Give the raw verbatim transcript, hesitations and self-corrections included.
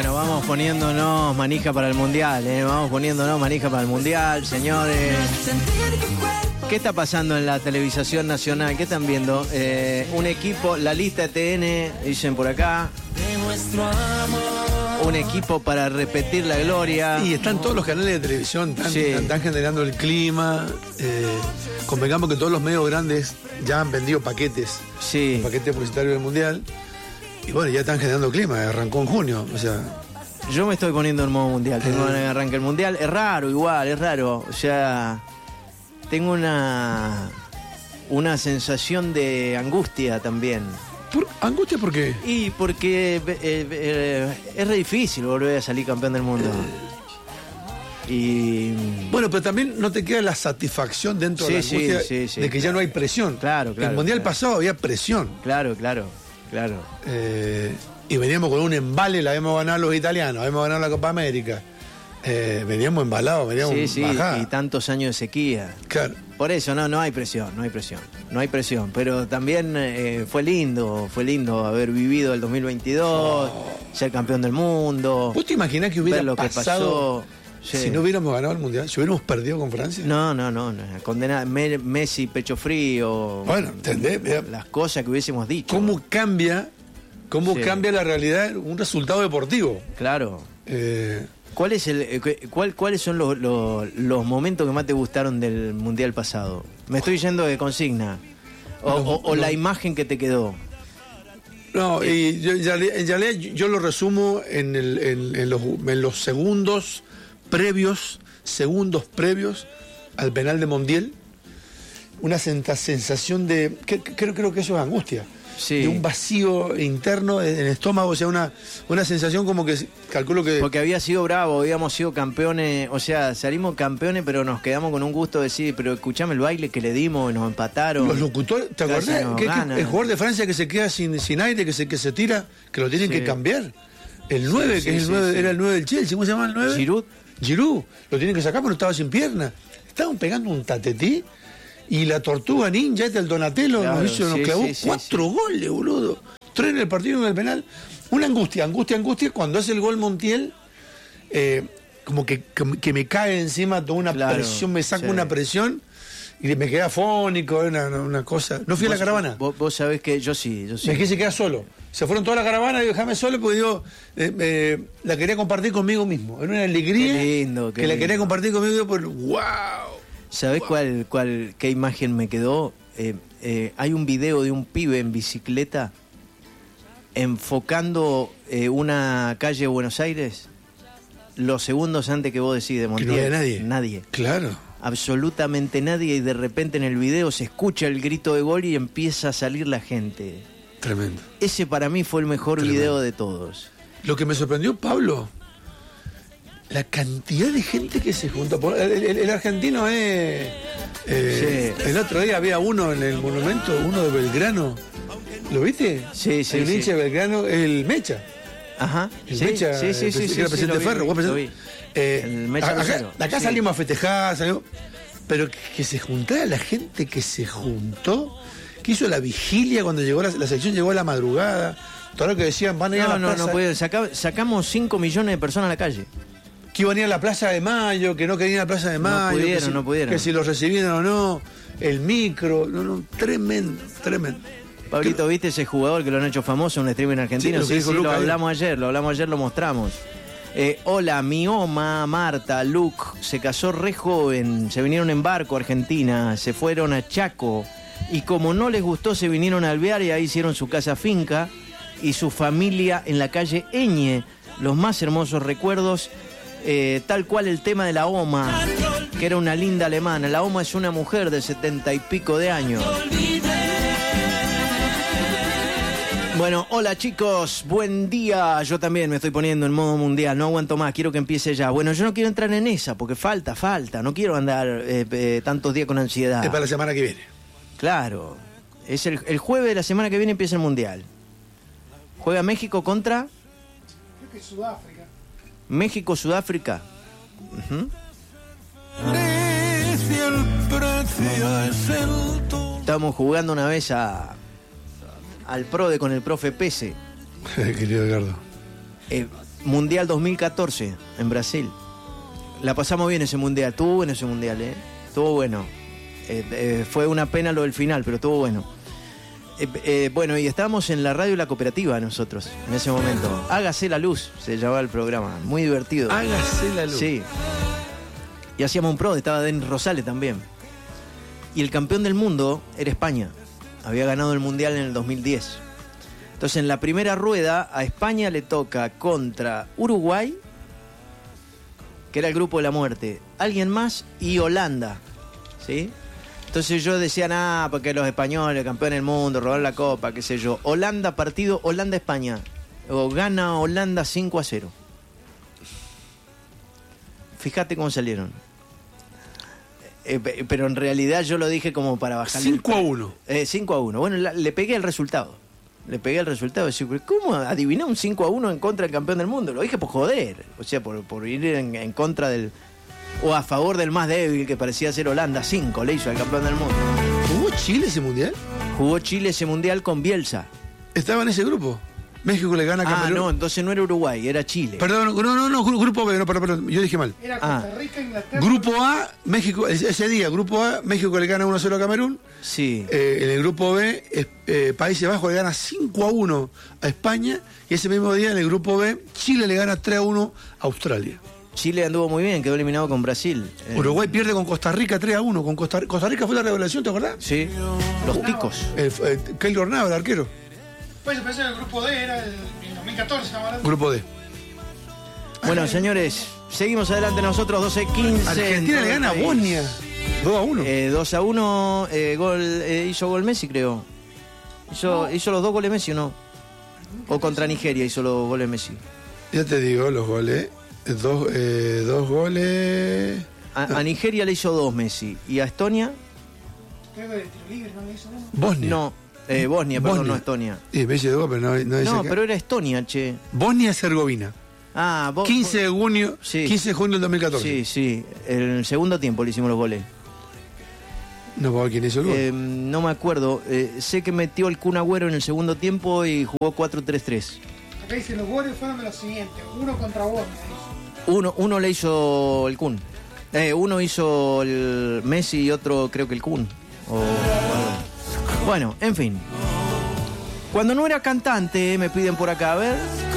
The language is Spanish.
Bueno, vamos poniéndonos manija para el Mundial, ¿eh? Vamos poniéndonos manija para el Mundial, señores. ¿Qué está pasando en la televisación nacional? ¿Qué están viendo? Eh, un equipo, la lista T N, dicen por acá. Un equipo para repetir la gloria. Y están todos los canales de televisión, están, Sí. están generando el clima. Eh, convengamos que todos los medios grandes ya han vendido paquetes, Sí. paquetes publicitarios del Mundial. Y bueno, ya están generando clima, arrancó en junio. O sea, Yo me estoy poniendo en modo mundial. Tengo ganas de arrancar el mundial. Es raro, igual, es raro. O sea, tengo una una sensación de angustia también. ¿por, ¿angustia por qué? Y porque eh, eh, es re difícil volver a salir campeón del mundo. Y Bueno, pero también no te queda la satisfacción dentro Sí, de la sí, angustia sí, sí. de que ya no hay presión. Claro, claro, El Mundial claro. pasado había presión. claro, claro, claro. Eh, y veníamos con un embale, la habíamos ganado los italianos, habíamos ganado la Copa América. Eh, veníamos embalados, veníamos Sí, sí, bajada. y tantos años de sequía. Claro. Por eso no, no hay presión, no hay presión, no hay presión. Pero también eh, fue lindo, fue lindo haber vivido el dos mil veintidós, ser campeón del mundo. ¿Vos te imaginás que hubiera ver lo que pasado pasó? Sí. si no hubiéramos ganado el Mundial? Si hubiéramos perdido con Francia. No, no, no, no. Condenar Me- Messi, pecho frío. Bueno, ¿entendés? Las cosas que hubiésemos dicho. ¿Cómo cambia, cómo Sí. cambia la realidad un resultado deportivo? Claro. Eh, ¿Cuál es el, eh, cu- cuál, ¿Cuáles son los, los, los momentos que más te gustaron del Mundial pasado? Me estoy yendo de consigna. O, No, o- o no. la imagen que te quedó. no, y yo, en realidad- en realidad yo lo resumo en, el- en- en los, en los segundos previos, segundos previos al penal de Montiel. Una senta- sensación de, que- que- creo, creo que eso es angustia. Sí. De un vacío interno en el estómago, o sea, una, una sensación como que, calculo que... Porque había sido bravo, habíamos sido campeones, o sea, salimos campeones, pero nos quedamos con un gusto de decir, pero escuchame el baile que le dimos y nos empataron. Los locutores, ¿te Casi acordás? nos Que- que ganan. el jugador de Francia que se queda sin, sin aire, que se, que se tira, que lo tienen Sí. que cambiar. El nueve, sí, que es el sí, nueve, sí. era el nueve del Chelsea, ¿cómo se llama el nueve? Giroud. Giroud, lo tienen que sacar porque no estaba sin pierna. Estaban pegando un tatetí y la tortuga ninja, este el Donatello, Claro, nos hizo, nos sí, clavó sí, sí, cuatro sí. goles, boludo. Tres en el partido y uno en el penal. Una angustia, angustia, angustia. Cuando hace el gol Montiel, eh, como que, que, que me cae encima toda una Claro, presión, me saca sí. una presión y me queda afónico, una, una cosa. No fui a la Vos- caravana. Vos, vos sabés que yo sí, yo sí. Me quise quedar solo. Se fueron toda la caravana y déjame solo porque digo, eh, eh, la quería compartir conmigo mismo. Era una alegría Qué lindo, qué que la lindo. quería compartir conmigo. Digo, por wow. ¿Sabés cuál, cuál, qué imagen me quedó? Eh, eh, hay un video de un pibe en bicicleta enfocando eh, una calle de Buenos Aires los segundos antes que vos decís de Que Montiel. no había nadie. Nadie. Claro. Absolutamente nadie, y de repente en el video se escucha el grito de gol y empieza a salir la gente. Tremendo. Ese para mí fue el mejor Tremendo. video de todos. Lo que me sorprendió, Pablo, la cantidad de gente que se juntó. Por- El, el- el argentino es... eh, Sí. El otro día había uno en el monumento, uno de Belgrano. ¿Lo viste? Sí, sí, El sí. hincha de Belgrano es el Mecha. Ajá. El sí, Mecha, sí, sí, el sí, presi- sí, que era sí, presidente lo vi, Ferro. ¿Vos lo pensás? vi. Eh, El Mecha acá, Rosero, de acá sí. salimos a festejar, salimos- pero que, que se juntara la gente que se juntó, que hizo la vigilia cuando llegó la, la sección, llegó a la madrugada. Todo lo que decían, van a ir a No, la no, plaza, no puede. Saca- sacamos cinco millones de personas a la calle. que iban a ir a la Plaza de Mayo, que no querían ir a la Plaza de Mayo, pudieron, que, si, no pudieron. que si los recibieron o no, el micro, no, no, tremendo, tremendo. Pablito, ¿viste ese jugador que lo han hecho famoso, un streamer argentino? Sí, lo que Sí, dijo sí, Luca lo ahí. hablamos ayer, lo hablamos ayer, lo mostramos. Eh, hola, Mioma, Marta, Luke, se casó re joven, se vinieron en barco a Argentina, se fueron a Chaco y como no les gustó se vinieron a Alvear y ahí hicieron su casa finca y su familia en la calle Eñe. Los más hermosos recuerdos, eh, tal cual el tema de la Oma, que era una linda alemana. La Oma es una mujer de setenta y pico de años. Bueno, hola chicos, buen día. Yo también me estoy poniendo en modo mundial, no aguanto más, quiero que empiece ya. Bueno, yo no quiero entrar en esa, porque falta, falta. No quiero andar eh, eh, tantos días con ansiedad. Es para la semana que viene. Claro, es el, el jueves de la semana que viene empieza el mundial. Juega México contra... Creo que Sudáfrica. México, Sudáfrica. Ujú. Estamos jugando una vez a al PRODE con el profe Pese. Querido Edgardo. Eh, Mundial dos mil catorce en Brasil. La pasamos bien ese mundial, estuvo bueno ese mundial, ¿eh? Estuvo bueno. Eh, eh, fue una pena lo del final, pero estuvo bueno. Eh, eh, bueno, y estábamos en la radio La Cooperativa nosotros, en ese momento. Hágase la luz, se llamaba el programa. Muy divertido. Hágase la luz. Sí. Y hacíamos un pro, estaba Denis Rosales también. Y el campeón del mundo era España. Había ganado el mundial en el dos mil diez. Entonces, en la primera rueda, a España le toca contra Uruguay, que era el grupo de la muerte, alguien más, y Holanda, ¿sí? Entonces yo decía, ah, porque los españoles, campeones del mundo, robaron la copa, qué sé yo. Holanda, partido Holanda-España. O gana Holanda cinco a cero. Fíjate cómo salieron. Eh, pero en realidad yo lo dije como para bajar. cinco a uno. Eh, cinco a uno. Bueno, la, le pegué el resultado. Le pegué el resultado. Decía, ¿cómo adiviné un cinco a uno en contra del campeón del mundo? Lo dije por joder. O sea, por, por ir en, en contra del... O a favor del más débil, que parecía ser Holanda. cinco le hizo al campeón del mundo. ¿Jugó Chile ese mundial? Jugó Chile ese mundial con Bielsa. ¿Estaba en ese grupo? México le gana a Camerún. Ah, no, entonces no era Uruguay, era Chile. Perdón, no, no, no, grupo B, no, perdón, perdón, yo dije mal. Era Costa Rica, Inglaterra. Grupo A, México, ese día, grupo A, México le gana uno a cero a Camerún. Sí. Eh, en el grupo B, eh, eh, Países Bajos le gana cinco a uno a España. Y ese mismo día, en el grupo B, Chile le gana tres a uno a Australia. Chile anduvo muy bien, quedó eliminado con Brasil. Uruguay pierde con Costa Rica tres a uno. Con Costa, Costa Rica fue la revelación, ¿te acordás? Sí, los ticos. El, el, Keylor Nava, el arquero. Pues yo pensé que el grupo D era el, el dos mil catorce. ¿No? Grupo D. Bueno, señores, seguimos adelante nosotros, doce quince. Argentina le gana a Bosnia. dos a uno. Eh, dos a uno, eh, gol, eh, hizo gol Messi, creo. Hizo, no. hizo los dos goles Messi, ¿o no? O contra Nigeria hizo los goles Messi. Ya te digo, los goles. Dos, eh, dos goles. A, a Nigeria le hizo dos Messi. ¿Y a Estonia? Creo que de tiro libre no le hizo uno. Bosnia. No, eh, Bosnia, Bosnia. perdón, no Estonia. Sí, Messi de dos, pero no, no dice No, acá. pero era Estonia, che. Bosnia-Herzegovina. Ah, vos. quince de junio, Sí. quince de junio del dos mil catorce. Sí, sí. En el segundo tiempo le hicimos los goles. No puedo quién hizo el gol. Eh, no me acuerdo. Eh, sé que metió el Kun Agüero en el segundo tiempo y jugó cuatro tres tres. Acá dice, los goles fueron de los siguientes. Uno contra Bosnia. Uno, uno le hizo el Kun. Eh, uno hizo el Messi y otro creo que el Kun. O, o bueno, en fin. Cuando no era cantante, me piden por acá, a ver...